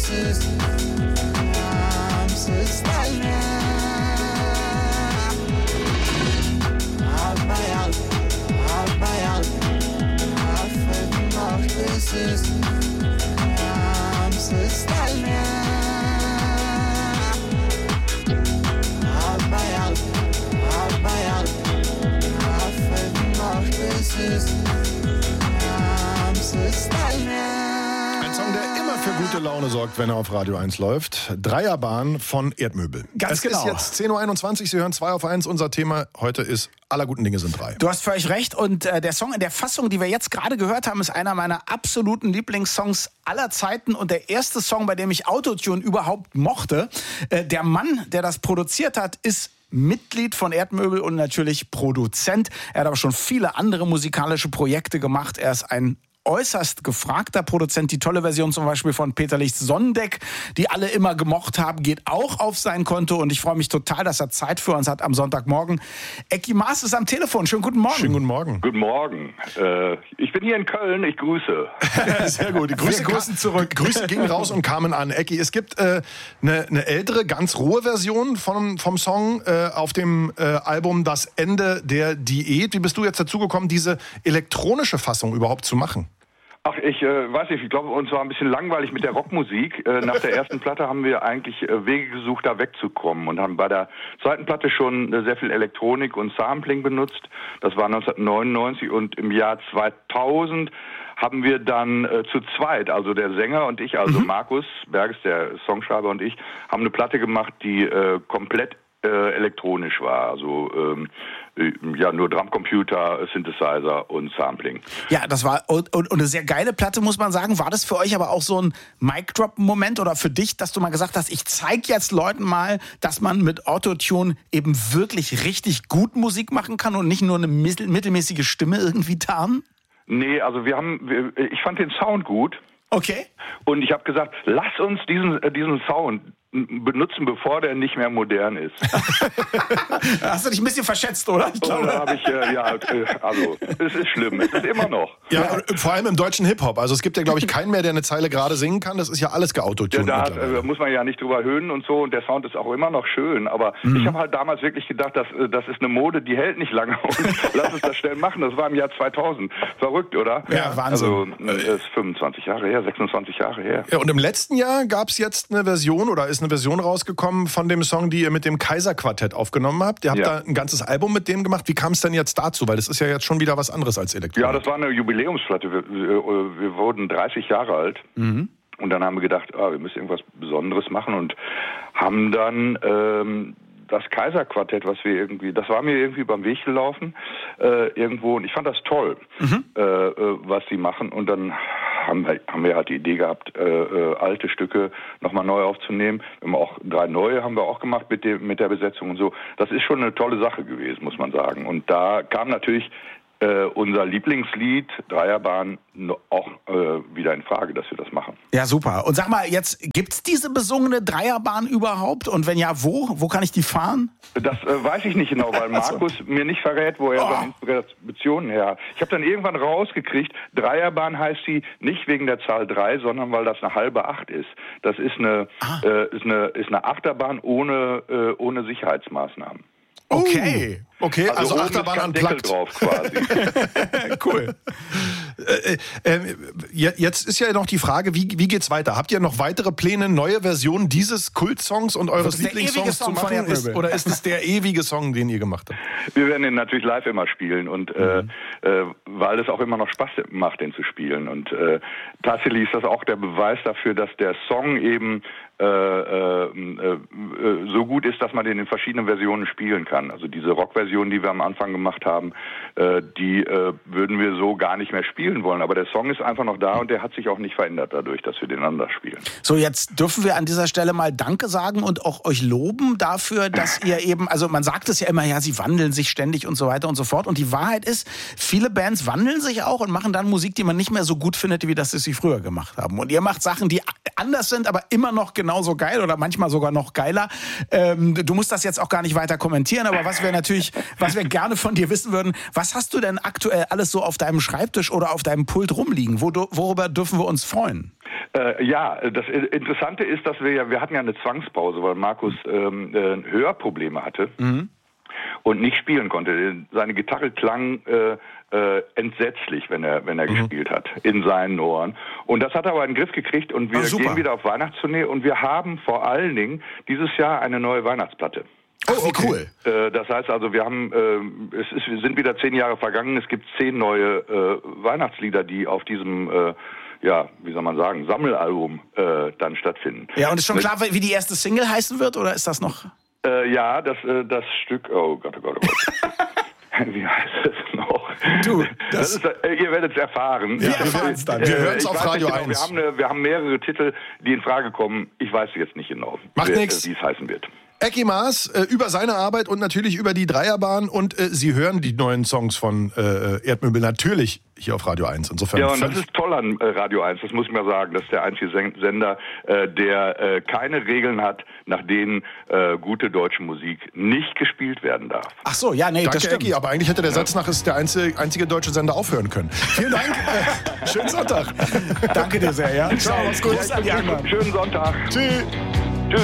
ist. Es ist eine. Es ist eine. Ein Song, der immer für gute Laune sorgt, wenn er auf Radio 1 läuft. Dreierbahn von Erdmöbel. Ganz genau. Es ist jetzt 10.21 Uhr, Sie hören 2 auf 1. Unser Thema heute ist aller guten Dinge sind 3. Du hast völlig recht und der Song in der Fassung, die wir jetzt gerade gehört haben, ist einer meiner absoluten Lieblingssongs aller Zeiten und der erste Song, bei dem ich Autotune überhaupt mochte. Der Mann, der das produziert hat, ist Mitglied von Erdmöbel und natürlich Produzent. Er hat aber schon viele andere musikalische Projekte gemacht. Er ist ein äußerst gefragter Produzent. Die tolle Version zum Beispiel von Peter Lichts Sonnendeck, die alle immer gemocht haben, geht auch auf sein Konto und ich freue mich total, dass er Zeit für uns hat am Sonntagmorgen. Ecki Maas ist am Telefon. Schönen guten Morgen. Schönen guten Morgen. Guten Morgen. Ich bin hier in Köln. Ich grüße. Sehr gut. Die Grüße zurück. Grüße gingen raus und kamen an. Ecki, es gibt eine ältere, ganz rohe Version vom Song auf dem Album Das Ende der Diät. Wie bist du jetzt dazu gekommen, diese elektronische Fassung überhaupt zu machen? Ach, ich weiß nicht, ich glaube, uns war ein bisschen langweilig mit der Rockmusik. Nach der ersten Platte haben wir eigentlich Wege gesucht, da wegzukommen und haben bei der zweiten Platte schon sehr viel Elektronik und Sampling benutzt. Das war 1999 und im Jahr 2000 haben wir dann zu zweit, also der Sänger und ich, also Markus Berges, der Songschreiber und ich, haben eine Platte gemacht, die komplett elektronisch war, also nur Drumcomputer, Synthesizer und Sampling. Ja, das war und eine sehr geile Platte, muss man sagen. War das für euch aber auch so ein Mic-Drop-Moment oder für dich, dass du mal gesagt hast, ich zeige jetzt Leuten mal, dass man mit Autotune eben wirklich richtig gut Musik machen kann und nicht nur eine mittelmäßige Stimme irgendwie tarnen? Nee, also ich fand den Sound gut. Okay. Und ich habe gesagt, lass uns diesen Sound benutzen, bevor der nicht mehr modern ist. Hast du dich ein bisschen verschätzt, oder? Ich glaube. Oder habe ich, also, es ist schlimm, es ist immer noch. Ja, vor allem im deutschen Hip-Hop. Also es gibt ja, glaube ich, keinen mehr, der eine Zeile gerade singen kann. Das ist ja alles geautotuned. Da muss man ja nicht drüber höhnen und so. Und der Sound ist auch immer noch schön. Aber ich habe halt damals wirklich gedacht, das ist eine Mode, die hält nicht lange. Und lass uns das schnell machen. Das war im Jahr 2000. Verrückt, oder? Ja, Wahnsinn. Also es ist 25 Jahre her, 26 Jahre her. Ja, und im letzten Jahr gab es jetzt eine Version oder ist eine Version rausgekommen von dem Song, die ihr mit dem Kaiser-Quartett aufgenommen habt. Ihr habt da ein ganzes Album mit dem gemacht. Wie kam es denn jetzt dazu? Weil das ist ja jetzt schon wieder was anderes als Elektronik. Ja, das war eine Jubiläumsplatte. Wir wurden 30 Jahre alt. Und dann haben wir gedacht, wir müssen irgendwas Besonderes machen und haben dann das Kaiser-Quartett, das war mir irgendwie beim Weg gelaufen, irgendwo, und ich fand das toll, was sie machen, und dann haben wir halt die Idee gehabt, alte Stücke nochmal neu aufzunehmen. Wir haben auch 3 neue haben wir auch gemacht mit der Besetzung und so. Das ist schon eine tolle Sache gewesen, muss man sagen. Und da kam natürlich unser Lieblingslied, Dreierbahn, auch wieder in Frage, dass wir das machen. Ja, super. Und sag mal, jetzt gibt's diese besungene Dreierbahn überhaupt? Und wenn ja, wo? Wo kann ich die fahren? Das weiß ich nicht genau, weil Markus mir nicht verrät, wo er seine Inspirationen her hat. Ich habe dann irgendwann rausgekriegt, Dreierbahn heißt sie nicht wegen der Zahl 3, sondern weil das eine halbe Acht ist. Das ist eine Achterbahn ohne Sicherheitsmaßnahmen. Okay. Okay, also Achterbahn an Platt. Drauf quasi. Cool. Jetzt ist ja noch die Frage, wie geht's weiter? Habt ihr noch weitere Pläne, neue Versionen dieses Kultsongs und eures Lieblingssongs zu machen? Oder ist es der ewige Song, den ihr gemacht habt? Wir werden den natürlich live immer spielen und weil es auch immer noch Spaß macht, den zu spielen. Und tatsächlich ist das auch der Beweis dafür, dass der Song eben so gut ist, dass man den in verschiedenen Versionen spielen kann. Also diese Rockversion, die wir am Anfang gemacht haben, die würden wir so gar nicht mehr spielen wollen. Aber der Song ist einfach noch da und der hat sich auch nicht verändert dadurch, dass wir den anders spielen. So, jetzt dürfen wir an dieser Stelle mal Danke sagen und auch euch loben dafür, dass ihr eben, also man sagt es ja immer, ja, sie wandeln sich ständig und so weiter und so fort. Und die Wahrheit ist, viele Bands wandeln sich auch und machen dann Musik, die man nicht mehr so gut findet, wie das sie früher gemacht haben. Und ihr macht Sachen, die anders sind, aber immer noch genauso geil oder manchmal sogar noch geiler. Du musst das jetzt auch gar nicht weiter kommentieren, aber was wir gerne von dir wissen würden, was hast du denn aktuell alles so auf deinem Schreibtisch oder auf deinem Pult rumliegen? Worüber dürfen wir uns freuen? Ja, das Interessante ist, dass wir hatten ja eine Zwangspause, weil Markus Hörprobleme hatte und nicht spielen konnte. Seine Gitarre klang entsetzlich, wenn er gespielt hat, in seinen Ohren. Und das hat er aber in den Griff gekriegt und wir gehen wieder auf Weihnachtstournee und wir haben vor allen Dingen dieses Jahr eine neue Weihnachtsplatte. Oh, wie cool. Das heißt also, wir sind wieder 10 Jahre vergangen, es gibt 10 neue Weihnachtslieder, die auf diesem wie soll man sagen, Sammelalbum dann stattfinden. Ja, und ist schon klar, wie die erste Single heißen wird, oder ist das noch? Ja, das Stück, oh Gott. Wie heißt es noch? Du, ihr werdet es erfahren. Ja, wir hören es auf Radio 1. Wir haben mehrere Titel, die in Frage kommen. Ich weiß jetzt nicht genau, wie es heißen wird. Ecki Maas über seine Arbeit und natürlich über die Dreierbahn und Sie hören die neuen Songs von Erdmöbel natürlich hier auf Radio 1. Insofern ja, und das ist toll an Radio 1, das muss ich mal sagen. Das ist der einzige Sender, der keine Regeln hat, nach denen gute deutsche Musik nicht gespielt werden darf. Ach so, ja, nee, Danke, das stimmt. Ecki, aber eigentlich hätte der Satz nach ist der einzige deutsche Sender aufhören können. Vielen Dank, schönen Sonntag. Danke dir sehr, ja. Ciao, mach's gut. Schönen Sonntag. Tschüss.